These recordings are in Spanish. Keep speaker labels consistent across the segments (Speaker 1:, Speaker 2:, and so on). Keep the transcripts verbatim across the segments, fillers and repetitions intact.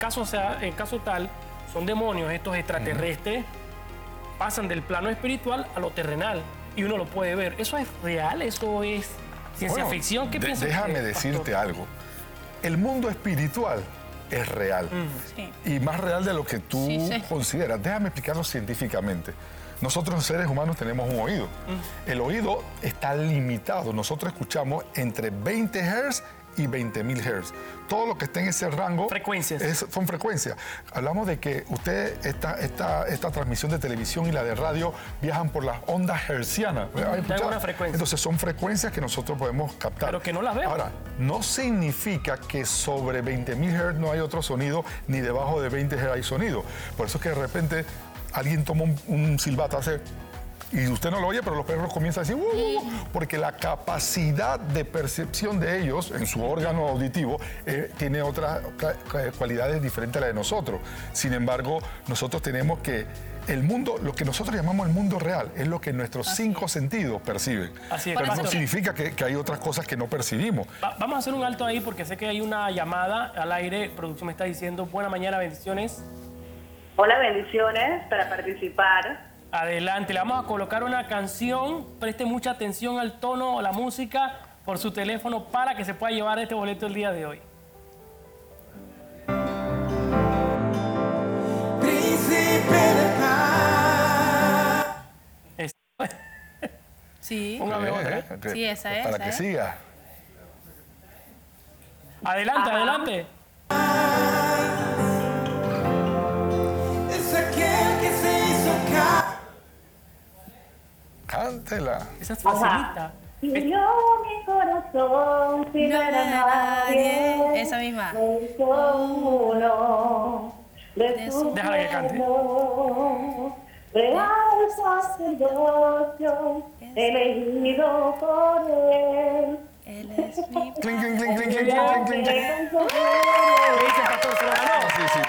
Speaker 1: caso, sea, en caso tal, son demonios, estos extraterrestres, uh-huh. pasan del plano espiritual a lo terrenal y uno lo puede ver. ¿Eso es real? ¿Eso es ciencia bueno, ficción? ¿Qué
Speaker 2: de,
Speaker 1: piensas?
Speaker 2: Déjame
Speaker 1: usted,
Speaker 2: decirte
Speaker 1: pastor?
Speaker 2: algo. El mundo espiritual es real.
Speaker 1: Uh-huh.
Speaker 3: Sí.
Speaker 2: Y más real de lo que tú
Speaker 3: sí, sí.
Speaker 2: consideras. Déjame explicarlo científicamente. Nosotros los seres humanos tenemos un oído. Uh-huh. El oído está limitado. Nosotros escuchamos entre veinte hertz y veinte mil hertz. Todo lo que esté en ese rango
Speaker 1: frecuencias.
Speaker 2: Es, son frecuencias. Hablamos de que usted, esta, esta, esta transmisión de televisión y la de radio viajan por las ondas hertzianas.
Speaker 1: Da una frecuencia.
Speaker 2: Entonces son frecuencias que nosotros podemos captar.
Speaker 1: Pero que no las vemos.
Speaker 2: Ahora, no significa que sobre veinte mil hertz no hay otro sonido, ni debajo de veinte hertz hay sonido. Por eso es que de repente alguien toma un, un silbato, hace... Y usted no lo oye, pero los perros comienzan a decir, uh, uh, porque la capacidad de percepción de ellos en su órgano auditivo eh, tiene otras cualidades diferentes a las de nosotros. Sin embargo, nosotros tenemos que, el mundo, lo que nosotros llamamos el mundo real, es lo que nuestros
Speaker 3: Así
Speaker 2: cinco
Speaker 3: es.
Speaker 2: sentidos perciben.
Speaker 1: Así es,
Speaker 2: pero
Speaker 1: pastor.
Speaker 2: no significa que, que hay otras cosas que no percibimos.
Speaker 1: Va, vamos a hacer un alto ahí porque sé que hay una llamada al aire. Producción me está diciendo, buena mañana, bendiciones.
Speaker 4: Hola, bendiciones para participar.
Speaker 1: Adelante, le vamos a colocar una canción. Preste mucha atención al tono o la música por su teléfono para que se pueda llevar este boleto el día de hoy.
Speaker 5: Príncipe de paz.
Speaker 3: Sí.
Speaker 1: Póngame
Speaker 2: Eh,
Speaker 1: otra.
Speaker 2: eh,
Speaker 3: Sí, esa es,
Speaker 2: Para
Speaker 3: esa
Speaker 2: que
Speaker 3: es.
Speaker 2: siga.
Speaker 1: Adelante,
Speaker 4: Ajá.
Speaker 1: adelante.
Speaker 5: Es aquel que se hizo carne.
Speaker 2: Cántela.
Speaker 1: Esa es facilita.
Speaker 4: Y yo mi corazón sin
Speaker 3: No
Speaker 4: ver a
Speaker 3: era
Speaker 4: nadie.
Speaker 3: nadie. Esa misma.
Speaker 4: Me hizo uno de
Speaker 3: De
Speaker 4: su
Speaker 3: su
Speaker 1: Déjala que cante.
Speaker 4: pueblo. Real sacerdocio, elegido por él.
Speaker 3: Él es mi...
Speaker 2: Cling, cling, cling, cling, cling, cling, cling, cling.
Speaker 1: ¿Qué dice, pastor? ¿Se lo ganó?
Speaker 2: Sí, sí.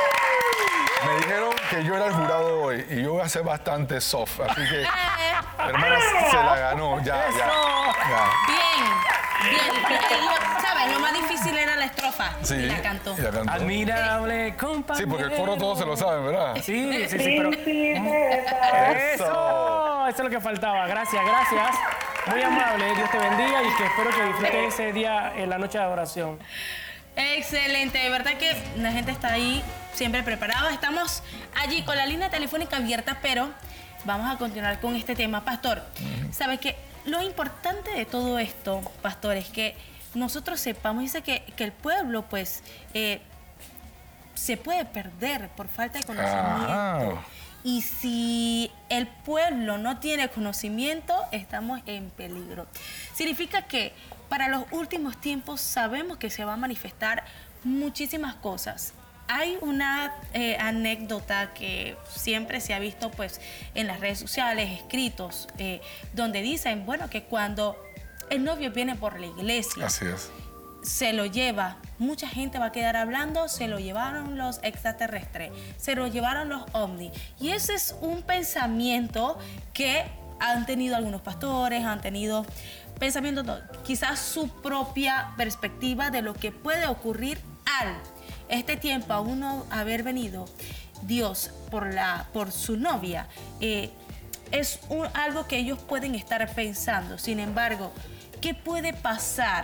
Speaker 2: Me dijeron que yo era el jurado hoy y yo voy a ser bastante soft, así que, hermana, se la ganó, ya, ya, ya.
Speaker 3: Bien, bien. Y lo- ¿Sabes? Lo más difícil era la estrofa.
Speaker 2: Sí,
Speaker 3: Y la cantó.
Speaker 2: y la cantó.
Speaker 1: Admirable compañero.
Speaker 2: Sí, porque el coro todos se lo saben, ¿verdad?
Speaker 1: Sí, sí, sí, pero...
Speaker 4: Príncipe de paz.
Speaker 1: ¡Eso! Eso es lo que faltaba. Gracias, gracias. Muy amable. Dios te bendiga y que espero que disfrutes ese día en la noche de adoración.
Speaker 3: Excelente, de verdad que la gente está ahí siempre preparada. Estamos allí con la línea telefónica abierta, pero vamos a continuar con este tema. Pastor, ¿sabes qué? Lo importante de todo esto, pastor, es que nosotros sepamos, dice que, que el pueblo, pues, eh, se puede perder por falta de conocimiento.
Speaker 2: Ah.
Speaker 3: Y si el pueblo no tiene conocimiento, estamos en peligro. Significa que para los últimos tiempos sabemos que se va a manifestar muchísimas cosas. Hay una eh, anécdota que siempre se ha visto pues, en las redes sociales, escritos, eh, donde dicen, bueno, que cuando el novio viene por la iglesia,
Speaker 2: Así es.
Speaker 3: se lo lleva, mucha gente va a quedar hablando, se lo llevaron los extraterrestres, se lo llevaron los ovnis. Y ese es un pensamiento que han tenido algunos pastores, han tenido pensamientos, no, quizás su propia perspectiva de lo que puede ocurrir al este tiempo, a uno haber venido Dios por, la, por su novia. Eh, es un, algo que ellos pueden estar pensando. Sin embargo, ¿qué puede pasar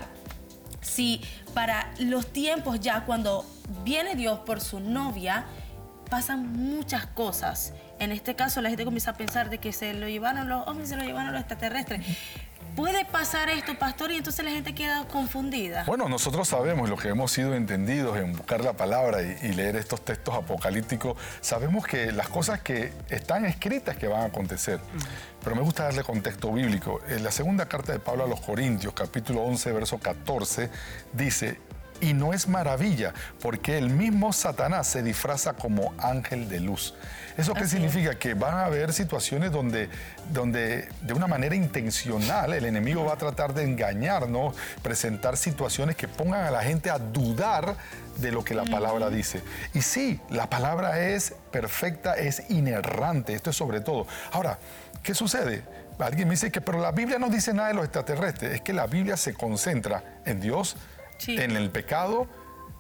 Speaker 3: si para los tiempos ya cuando viene Dios por su novia pasan muchas cosas? En este caso la gente comienza a pensar de que se lo llevaron los ovnis, se lo llevaron los extraterrestres. ¿Puede pasar esto, pastor? Y entonces la gente queda confundida.
Speaker 2: Bueno, nosotros sabemos lo que hemos sido entendidos en buscar la palabra y, y leer estos textos apocalípticos. Sabemos que las cosas que están escritas que van a acontecer. Pero me gusta darle contexto bíblico. En la segunda carta de Pablo a los Corintios, capítulo once, verso catorce, dice: y no es maravilla, porque el mismo Satanás se disfraza como ángel de luz. ¿Eso qué
Speaker 3: Así
Speaker 2: significa? Es. Que van a haber situaciones donde, donde de una manera intencional el enemigo va a tratar de engañarnos, presentar situaciones que pongan a la gente a dudar de lo que la palabra dice. Y sí, la palabra es perfecta, es inerrante, esto es sobre todo. Ahora, ¿qué sucede? Alguien me dice que, pero la Biblia no dice nada de los extraterrestres. Es que la Biblia se concentra en Dios,
Speaker 3: Sí.
Speaker 2: en el pecado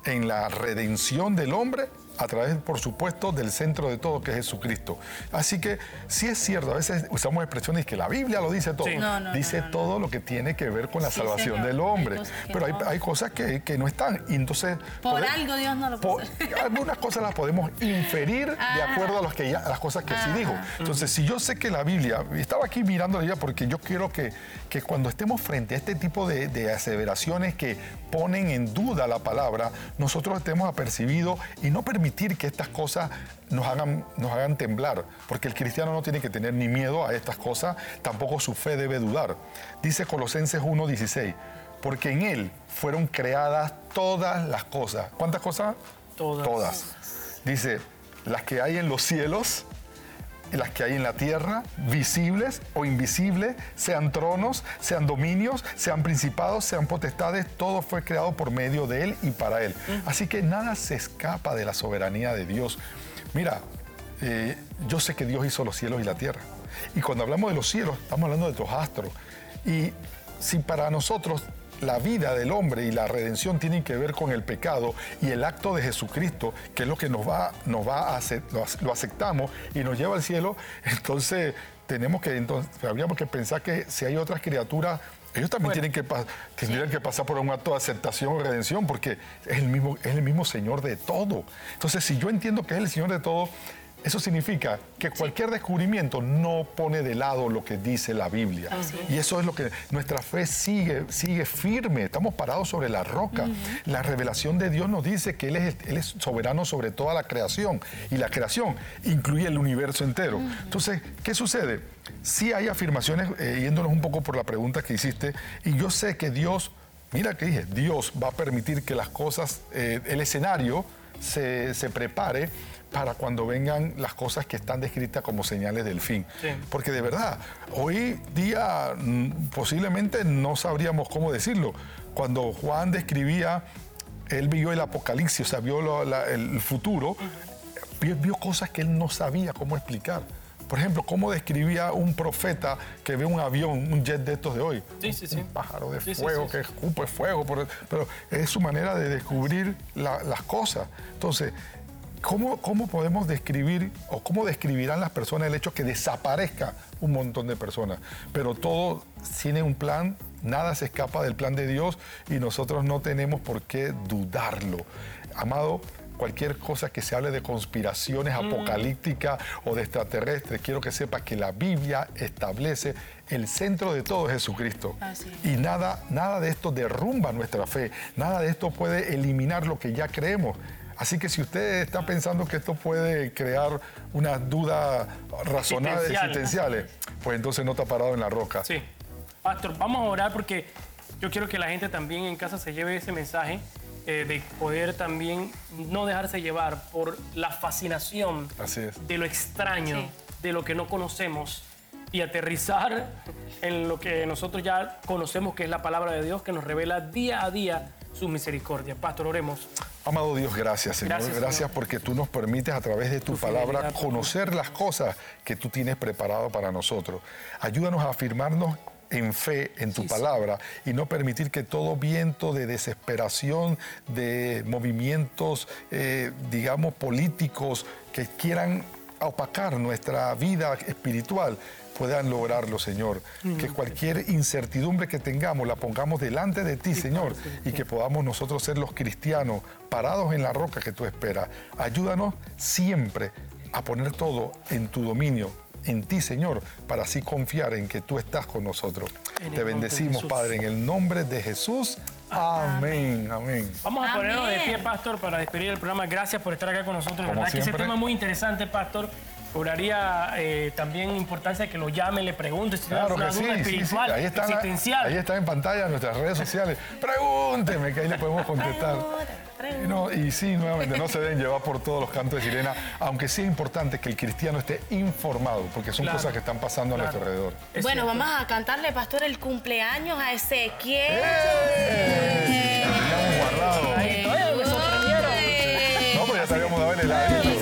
Speaker 2: en la redención del hombre a través, por supuesto, del centro de todo, que es Jesucristo. Así que sí es cierto, a veces usamos expresiones que la Biblia lo dice todo.
Speaker 1: Sí.
Speaker 3: No, no,
Speaker 2: dice
Speaker 3: no, no,
Speaker 2: todo lo que tiene que ver con la
Speaker 3: Sí,
Speaker 2: salvación
Speaker 3: señor.
Speaker 2: del hombre.
Speaker 3: Hay cosas que
Speaker 2: Pero hay,
Speaker 3: no.
Speaker 2: hay cosas que, que no están. Y entonces...
Speaker 3: Por
Speaker 2: pode-
Speaker 3: algo Dios no lo
Speaker 2: po-
Speaker 3: puso.
Speaker 2: Algunas cosas las podemos inferir de
Speaker 3: Ah.
Speaker 2: acuerdo a, los que ya- a las cosas que sí
Speaker 3: Ah.
Speaker 2: dijo. Entonces, si yo sé que la Biblia, y estaba aquí mirando ella porque yo quiero que, que cuando estemos frente a este tipo de, de aseveraciones que ponen en duda la palabra, nosotros estemos apercibidos y no permitir que estas cosas nos hagan, nos hagan temblar, porque el cristiano no tiene que tener ni miedo a estas cosas, tampoco su fe debe dudar. Dice Colosenses uno dieciséis, porque en Él fueron creadas todas las cosas. ¿Cuántas cosas?
Speaker 1: Todas.
Speaker 2: Todas. Dice, las que hay en los cielos, las que hay en la tierra, visibles o invisibles, sean tronos, sean dominios, sean principados, sean potestades, todo fue creado por medio de Él y para Él. Así que nada se escapa de la soberanía de Dios. Mira, eh, yo sé que Dios hizo los cielos y la tierra. Y cuando hablamos de los cielos, estamos hablando de los astros. Y si para nosotros la vida del hombre y la redención tienen que ver con el pecado y el acto de Jesucristo, que es lo que nos va, nos va a hacer, lo, lo aceptamos y nos lleva al cielo, entonces tenemos que, entonces, habríamos que pensar que si hay otras criaturas, ellos también
Speaker 1: Bueno.
Speaker 2: tienen que, pa- tendrían que pasar por un acto de aceptación o redención, porque es el, mismo, es el mismo Señor de todo. Entonces, si yo entiendo que es el Señor de todo, eso significa que cualquier descubrimiento no pone de lado lo que dice la Biblia. Y eso es lo que nuestra fe sigue, sigue firme. Estamos parados sobre la roca. La revelación de Dios nos dice que Él es, Él es soberano sobre toda la creación. Y la creación incluye el universo entero. Entonces, ¿qué sucede? Sí hay afirmaciones, eh, yéndonos un poco por la pregunta que hiciste, y yo sé que Dios, mira que dije, Dios va a permitir que las cosas, eh, el escenario se, se prepare para cuando vengan las cosas que están descritas como señales del fin.
Speaker 1: Sí.
Speaker 2: Porque de verdad, hoy día mm, posiblemente no sabríamos cómo decirlo. Cuando Juan describía, él vio el apocalipsis, o sea, vio lo- la- el futuro, vio, vio cosas que él no sabía cómo explicar. Por ejemplo, cómo describía un profeta que ve un avión, un jet de estos de hoy.
Speaker 1: Sí, sí, sí.
Speaker 2: Un pájaro de
Speaker 1: Sí, sí,
Speaker 2: fuego
Speaker 1: sí,
Speaker 2: que escupe fuego, por- pero es su manera de descubrir la- las cosas. Entonces, ¿Cómo, ¿Cómo podemos describir o cómo describirán las personas el hecho que desaparezca un montón de personas? Pero todo tiene un plan, nada se escapa del plan de Dios y nosotros no tenemos por qué dudarlo. Amado, cualquier cosa que se hable de conspiraciones apocalípticas o de extraterrestres, quiero que sepa que la Biblia establece el centro de todo es Jesucristo.
Speaker 3: Así es.
Speaker 2: Y nada, nada de esto derrumba nuestra fe, nada de esto puede eliminar lo que ya creemos. Así que si usted está pensando que esto puede crear unas dudas razonables,
Speaker 1: Existencial.
Speaker 2: existenciales, pues entonces no está parado en la roca.
Speaker 1: Sí. Pastor, vamos a orar porque yo quiero que la gente también en casa se lleve ese mensaje eh, de poder también no dejarse llevar por la fascinación
Speaker 2: Así es.
Speaker 1: de lo extraño,
Speaker 3: Sí.
Speaker 1: de lo que no conocemos y aterrizar en lo que nosotros ya conocemos, que es la palabra de Dios, que nos revela día a día su misericordia. Pastor, oremos.
Speaker 2: Amado Dios, gracias, Señor.
Speaker 1: Gracias,
Speaker 2: Gracias,
Speaker 1: Señor.
Speaker 2: porque tú nos permites a través de tu,
Speaker 1: Tu
Speaker 2: palabra
Speaker 1: fidelidad,
Speaker 2: conocer las cosas que tú tienes preparado para nosotros. Ayúdanos a afirmarnos en fe en tu
Speaker 1: Sí, sí.
Speaker 2: palabra y no permitir que todo viento de desesperación, de movimientos, eh, digamos, políticos que quieran opacar nuestra vida espiritual, puedan lograrlo, Señor. Que cualquier incertidumbre que tengamos la pongamos delante de ti, Señor, y que podamos nosotros ser los cristianos parados en la roca que tú esperas. Ayúdanos siempre a poner todo en tu dominio, en ti, Señor, para así confiar en que tú estás con nosotros.
Speaker 1: En el
Speaker 2: Te
Speaker 1: nombre de
Speaker 2: bendecimos,
Speaker 1: Jesús.
Speaker 2: Padre, en el nombre de Jesús. Amén, amén.
Speaker 1: Vamos a
Speaker 3: Amén.
Speaker 1: ponernos de pie, Pastor, para despedir el programa. Gracias por estar acá con nosotros. La
Speaker 2: Como
Speaker 1: verdad que ese
Speaker 2: siempre.
Speaker 1: tema es muy interesante, Pastor. Cobraría eh, también importancia que lo llame, le pregunte si tiene
Speaker 2: Claro
Speaker 1: alguna
Speaker 2: que sí,
Speaker 1: duda
Speaker 2: sí, sí.
Speaker 1: espiritual,
Speaker 2: Ahí están,
Speaker 1: existencial.
Speaker 2: ahí están en pantalla nuestras redes sociales. Pregúnteme, que ahí le podemos contestar. Y, no, y sí, nuevamente, no se deben llevar por todos los cantos de sirena, aunque sí es importante que el cristiano esté informado, porque son
Speaker 1: Claro.
Speaker 2: cosas que están pasando
Speaker 1: Claro.
Speaker 2: a nuestro alrededor.
Speaker 1: Es
Speaker 3: Bueno,
Speaker 1: cierto.
Speaker 3: vamos a cantarle, pastor, el cumpleaños a Ezequiel.
Speaker 2: ¡Eh! Lo teníamos guardado.
Speaker 1: Ahí, todavía me sorprendieron.
Speaker 3: Eh,
Speaker 2: No, pues ya sabíamos de haberle la